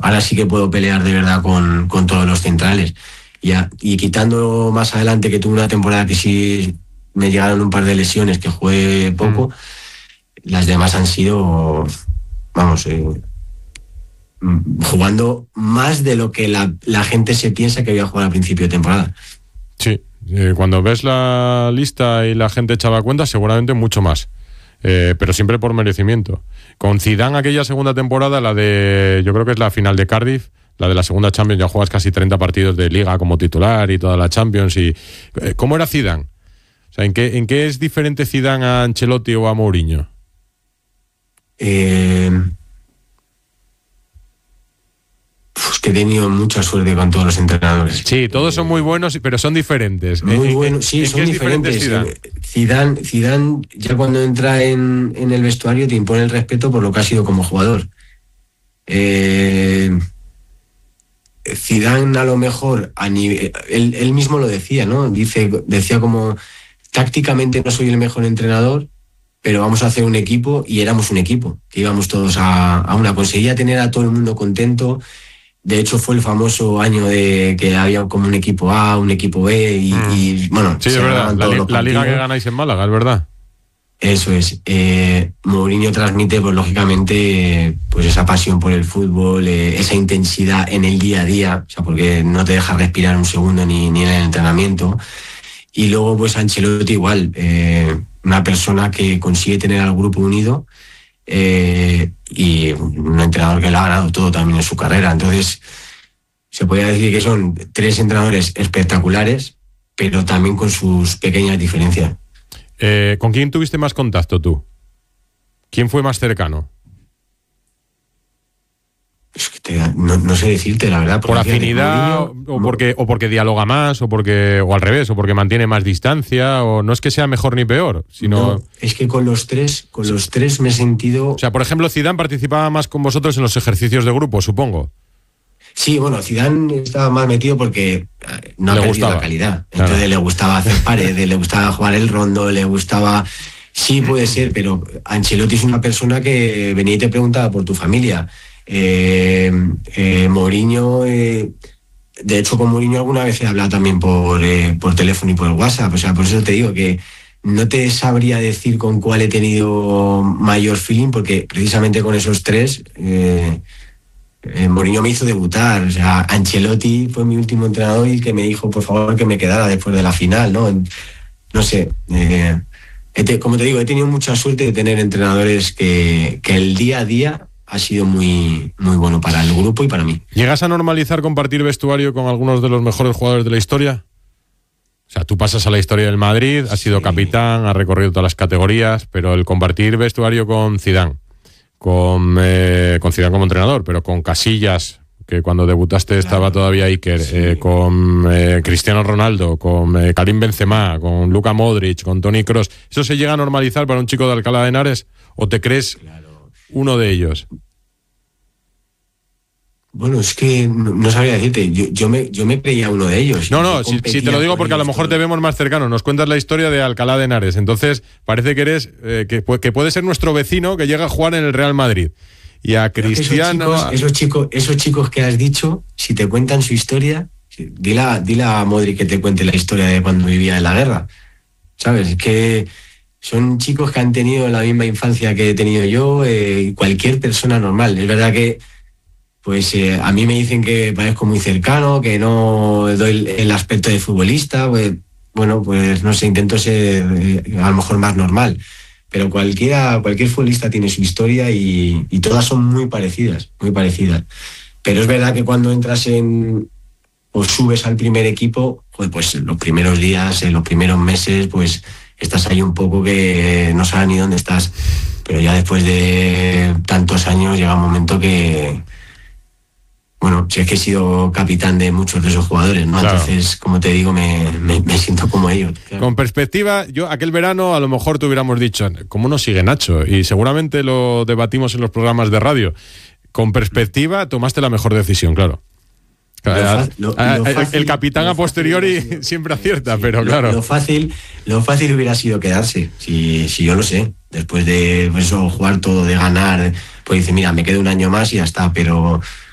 ahora sí que puedo pelear de verdad con todos los centrales. Y quitando más adelante, que tuve una temporada que sí me llegaron un par de lesiones, que jugué poco, las demás han sido, vamos, jugando más de lo que la gente se piensa que voy a jugar al principio de temporada. Sí, cuando ves la lista y la gente echaba cuenta, seguramente mucho más, pero siempre por merecimiento. Con Zidane aquella segunda temporada, yo creo que es la final de Cardiff, la de la segunda Champions, ya juegas casi 30 partidos de Liga como titular y toda la Champions. ¿Cómo era Zidane? O sea, ¿en qué es diferente Zidane a Ancelotti o a Mourinho? Pues que he tenido mucha suerte con todos los entrenadores. Sí, todos son muy buenos, pero son diferentes. Muy buenos, sí, son diferentes. Zidane, ya cuando entra en el vestuario, te impone el respeto por lo que ha sido como jugador. Zidane, a lo mejor, él mismo lo decía, ¿no? Decía como, tácticamente no soy el mejor entrenador, pero vamos a hacer un equipo, y éramos un equipo, que íbamos todos a una. Conseguía tener a todo el mundo contento. De hecho, fue el famoso año de que había como un equipo A, un equipo B, y bueno... Sí, es verdad, la liga que ganáis en Málaga, es verdad. Eso es. Mourinho transmite, pues lógicamente, pues esa pasión por el fútbol, esa intensidad en el día a día, o sea, porque no te deja respirar un segundo ni en el entrenamiento. Y luego, pues Ancelotti igual, una persona que consigue tener al grupo unido, y un entrenador que lo ha ganado todo también en su carrera. Entonces, se podría decir que son 3 entrenadores espectaculares, pero también con sus pequeñas diferencias. ¿Con quién tuviste más contacto tú? ¿Quién fue más cercano? Es que no sé decirte, la verdad. ¿Por afinidad Mourinho, o porque dialoga más, o al revés, o porque mantiene más distancia? O no es que sea mejor ni peor, sino... No, es que con los tres me he sentido... O sea, por ejemplo, Zidane participaba más con vosotros en los ejercicios de grupo, supongo. Sí, bueno, Zidane estaba más metido porque no ha perdido la calidad. Entonces, claro, le gustaba hacer paredes, le gustaba jugar el rondo, le gustaba... Sí, puede ser, pero Ancelotti es una persona que venía y te preguntaba por tu familia. Mourinho, de hecho, con Mourinho alguna vez he hablado también por teléfono y por WhatsApp. O sea, por eso te digo que no te sabría decir con cuál he tenido mayor feeling, porque precisamente con esos 3... Mourinho me hizo debutar. O sea, Ancelotti fue mi último entrenador y que me dijo por favor que me quedara después de la final, ¿no? No sé, como te digo, he tenido mucha suerte de tener entrenadores que el día a día ha sido muy, muy bueno para el grupo y para mí. ¿Llegas a normalizar compartir vestuario con algunos de los mejores jugadores de la historia? O sea, tú pasas a la historia del Madrid, has sido capitán, has recorrido todas las categorías, pero el compartir vestuario con Zidane, con Zidane como entrenador, pero con Casillas, que cuando debutaste estaba todavía Iker, con Cristiano Ronaldo, con Karim Benzema, con Luka Modric, con Toni Kroos, ¿eso se llega a normalizar para un chico de Alcalá de Henares? ¿O te crees uno de ellos? Bueno, es que no sabría decirte. Yo me creía uno de ellos. No, si te lo digo porque a lo mejor te vemos más cercano. Nos cuentas la historia de Alcalá de Henares. Entonces parece que eres que puede ser nuestro vecino que llega a jugar en el Real Madrid. Y a Cristiano... Esos chicos que has dicho, si te cuentan su historia, dile a Modric que te cuente la historia de cuando vivía en la guerra. ¿Sabes? Es que son chicos que han tenido la misma infancia que he tenido yo, cualquier persona normal. Es verdad que pues a mí me dicen que parezco muy cercano, que no doy el aspecto de futbolista. Pues, bueno, pues no sé, intento ser a lo mejor más normal. Pero cualquier futbolista tiene su historia y todas son muy parecidas, muy parecidas. Pero es verdad que cuando entras o subes al primer equipo, pues los primeros días, los primeros meses, pues estás ahí un poco que no sabes ni dónde estás. Pero ya después de tantos años llega un momento que... Bueno, si es que he sido capitán de muchos de esos jugadores, ¿no? Claro. Entonces, como te digo, me siento como ellos. Claro. Con perspectiva, yo aquel verano a lo mejor te hubiéramos dicho, ¿cómo no sigue Nacho? Y seguramente lo debatimos en los programas de radio. Con perspectiva, tomaste la mejor decisión, claro. El capitán a posteriori siempre acierta, pero claro. Lo fácil hubiera sido quedarse, si yo lo sé. Después de eso, jugar todo, de ganar, pues dice, mira, me quedo un año más y ya está, pero...